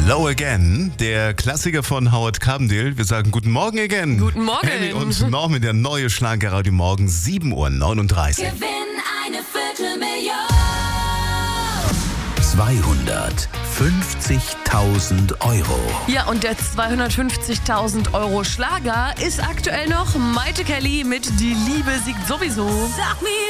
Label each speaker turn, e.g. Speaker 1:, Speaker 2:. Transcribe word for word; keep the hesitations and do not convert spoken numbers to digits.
Speaker 1: Hello Again, der Klassiker von Howard Carpendale. Wir sagen guten Morgen again.
Speaker 2: Guten Morgen.
Speaker 1: Henny und Norman, der neue Schlagerradio morgen sieben Uhr neununddreißig.
Speaker 3: Gewinn eine Viertelmillion.
Speaker 4: zweihundertfünfzigtausend Euro.
Speaker 2: Ja, und der zweihundertfünfzigtausend Euro Schlager ist aktuell noch Maite Kelly mit Die Liebe siegt sowieso.
Speaker 3: Sag mir,